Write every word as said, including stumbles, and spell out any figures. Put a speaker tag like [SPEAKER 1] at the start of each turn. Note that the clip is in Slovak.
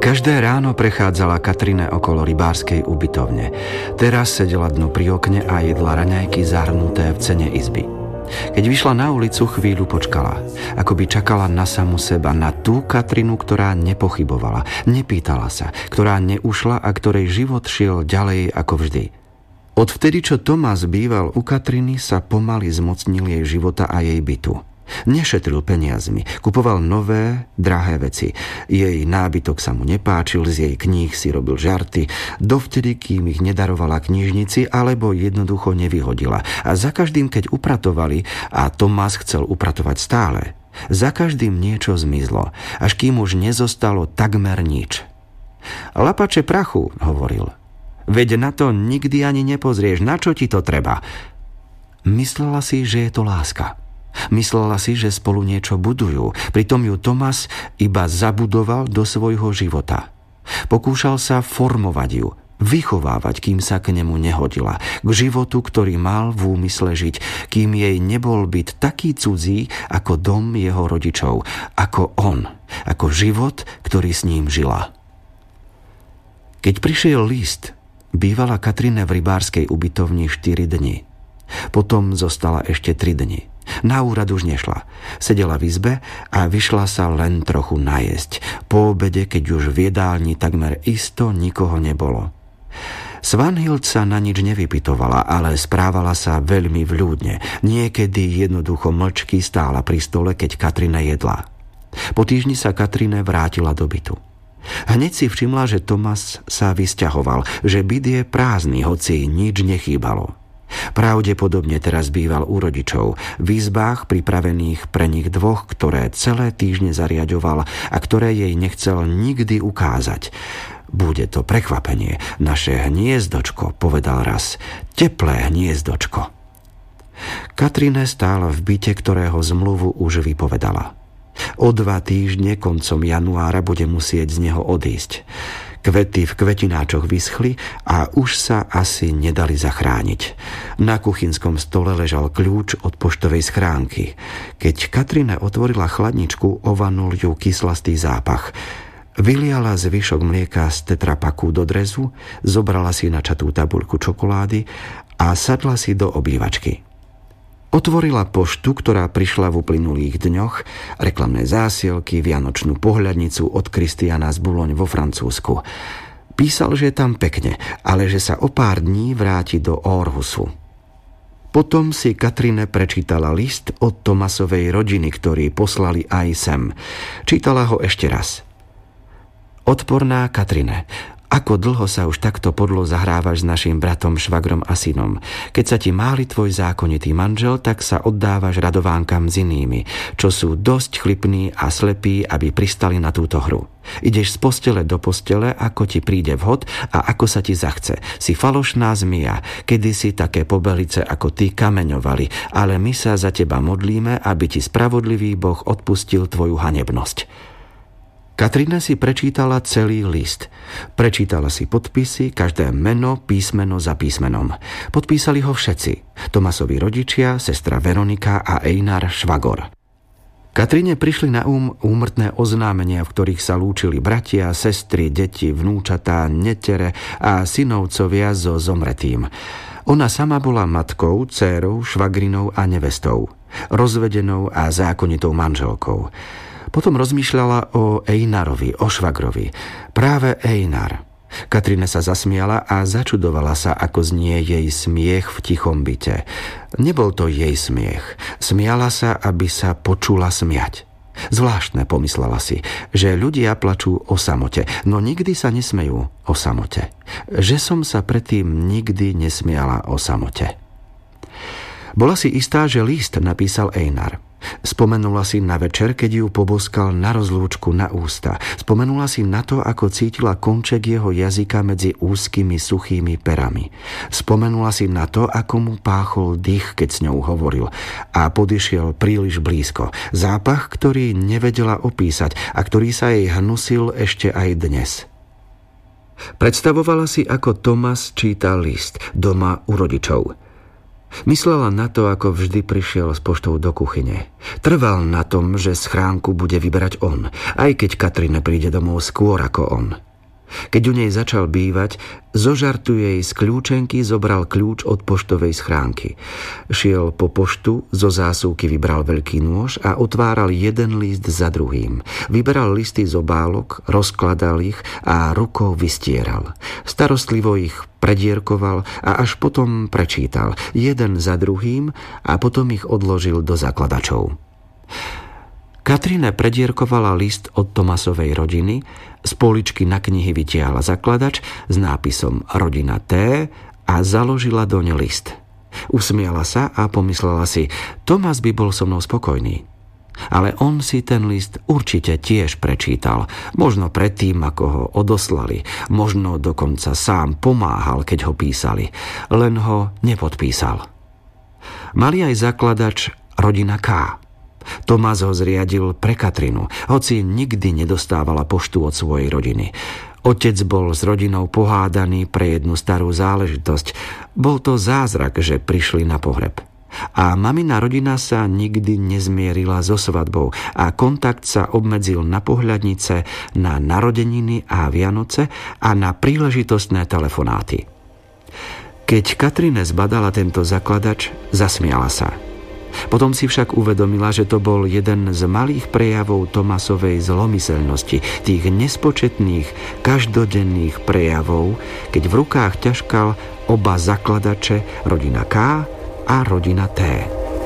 [SPEAKER 1] Každé ráno prechádzala Katrine okolo rybárskej ubytovne. Teraz sedela dnu pri okne a jedla raňajky zahrnuté v cene izby. Keď vyšla na ulicu, chvíľu počkala. Ako by čakala na samu seba, na tú Katrinu, ktorá nepochybovala, nepýtala sa, ktorá neušla a ktorej život šiel ďalej ako vždy. Odvtedy, čo Tomás býval u Katriny, sa pomaly zmocnil jej života a jej bytu. Nešetril peniazmi, kupoval nové, drahé veci. Jej nábytok sa mu nepáčil, z jej kníh si robil žarty, dovtedy, kým ich nedarovala knižnici, alebo jednoducho nevyhodila. A za každým, keď upratovali, a Tomás chcel upratovať stále, za každým niečo zmizlo, až kým už nezostalo takmer nič. Lapače prachu, hovoril. Veď na to nikdy ani nepozrieš, na čo ti to treba. Myslela si, že je to láska. Myslela si, že spolu niečo budujú, pritom ju Tomás iba zabudoval do svojho života. Pokúšal sa formovať ju, vychovávať, kým sa k nemu nehodila, k životu, ktorý mal v úmysle žiť, kým jej nebol byť taký cudzí ako dom jeho rodičov, ako on, ako život, ktorý s ním žila. Keď prišiel list, bývala Katrine v rybárskej ubytovni štyri dni. Potom zostala ešte tri dni. Na úrad už nešla. Sedela v izbe a vyšla sa len trochu najesť. Po obede, keď už v jedálni takmer isto nikoho nebolo. Svanhild sa na nič nevypytovala, ale správala sa veľmi vľúdne. Niekedy jednoducho mlčky stála pri stole, keď Katrina jedla. Po týždni sa Katrine vrátila do bytu. Hneď si všimla, že Tomás sa vysťahoval, že byt je prázdny, hoci nič nechýbalo. Pravdepodobne teraz býval u rodičov, v izbách pripravených pre nich dvoch, ktoré celé týždne zariaďoval a ktoré jej nechcel nikdy ukázať. Bude to prekvapenie, naše hniezdočko, povedal raz, teplé hniezdočko. Katrine stála v byte, ktorého zmluvu už vypovedala. O dva týždne koncom januára bude musieť z neho odísť. Kvety v kvetináčoch vyschli a už sa asi nedali zachrániť. Na kuchynskom stole ležal kľúč od poštovej schránky. Keď Katrina otvorila chladničku, ovanul ju kyslastý zápach. Vyliala zvyšok mlieka z tetrapaku do drezu, zobrala si načatú tabuľku čokolády a sadla si do obývačky. Otvorila poštu, ktorá prišla v uplynulých dňoch, reklamné zásielky, vianočnú pohľadnicu od Kristiana z Boulogne vo Francúzsku. Písal, že je tam pekne, ale že sa o pár dní vráti do Aarhusu. Potom si Katrine prečítala list od Tomasovej rodiny, ktorý poslali aj sem. Čítala ho ešte raz. Odporná Katrine, ako dlho sa už takto podlo zahrávaš s našim bratom, švagrom a synom. Keď sa ti máli tvoj zákonitý manžel, tak sa oddávaš radovánkam s inými, čo sú dosť chlipní a slepí, aby pristali na túto hru. Ideš z postele do postele, ako ti príde vhod a ako sa ti zachce. Si falošná zmija, kedysi také pobelice ako ty kameňovali, ale my sa za teba modlíme, aby ti spravodlivý Boh odpustil tvoju hanebnosť. Katrina si prečítala celý list. Prečítala si podpisy, každé meno, písmeno za písmenom. Podpísali ho všetci. Tomasovi rodičia, sestra Veronika a Einar švagor. Katrine prišli na um úmrtné oznámenia, v ktorých sa lúčili bratia, sestry, deti, vnúčatá, netere a synovcovia so zomretým. Ona sama bola matkou, dcérou, švagrinou a nevestou. Rozvedenou a zákonitou manželkou. Potom rozmýšľala o Einarovi, o švagrovi. Práve Einar. Katrine sa zasmiala a začudovala sa, ako znie jej smiech v tichom byte. Nebol to jej smiech. Smiala sa, aby sa počula smiať. Zvláštne, pomyslela si, že ľudia plačú o samote, no nikdy sa nesmejú o samote. Že som sa predtým nikdy nesmiala o samote. Bola si istá, že list napísal Einar. Spomenula si na večer, keď ju poboskal na rozlúčku na ústa. Spomenula si na to, ako cítila konček jeho jazyka medzi úzkymi suchými perami. Spomenula si na to, ako mu páchol dých, keď s ňou hovoril a podišiel príliš blízko. Zápach, ktorý nevedela opísať a ktorý sa jej hnusil ešte aj dnes. Predstavovala si, ako Tomás číta list doma u rodičov. Myslela na to, ako vždy prišiel s poštou do kuchyne. Trval na tom, že schránku bude vyberať on, aj keď Katrine príde domov skôr ako on. Keď u nej začal bývať, zo žartu jej z kľúčenky zobral kľúč od poštovej schránky. Šiel po poštu, zo zásuvky vybral veľký nôž a otváral jeden list za druhým. Vyberal listy z obálok, rozkladal ich a rukou vystieral. Starostlivo ich predierkoval a až potom prečítal, jeden za druhým, a potom ich odložil do zakladačov. Katrine predierkovala list od Tomasovej rodiny, z poličky na knihy vytiahla zakladač s nápisom Rodina T a založila doň list. Usmiala sa a pomyslela si, Tomas by bol so mnou spokojný. Ale on si ten list určite tiež prečítal, možno predtým, ako ho odoslali, možno dokonca sám pomáhal, keď ho písali, len ho nepodpísal. Mali aj zakladač Rodina K. Tomás ho zriadil pre Katrinu, hoci nikdy nedostávala poštu od svojej rodiny. Otec bol s rodinou pohádaný pre jednu starú záležitosť. Bol to zázrak, že prišli na pohreb. A mamina rodina sa nikdy nezmierila so svadbou a kontakt sa obmedzil na pohľadnice, na narodeniny a Vianoce a na príležitostné telefonáty. Keď Katrine zbadala tento zakladač, zasmiala sa. Potom si však uvedomila, že to bol jeden z malých prejavov Tomasovej zlomyselnosti, tých nespočetných, každodenných prejavov, keď v rukách ťažkal oba zakladače, rodina K a rodina T.